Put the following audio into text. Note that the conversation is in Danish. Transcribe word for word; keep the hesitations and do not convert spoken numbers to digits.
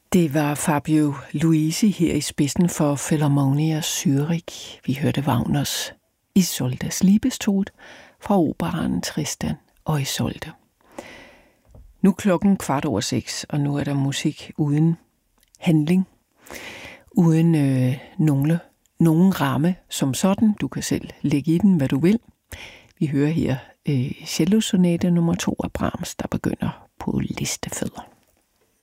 Det var Fabio Luisi her i spidsen for Philharmonia Zürich. Vi hørte Wagners Isoldes Liebestod fra operaen Tristan og Isolde. Nu er klokken kvart over seks, og nu er der musik uden handling, uden øh, nogle, nogen ramme som sådan. Du kan selv lægge i den, hvad du vil. Vi hører her øh, cello-sonate nummer to af Brahms, der begynder på listefødder.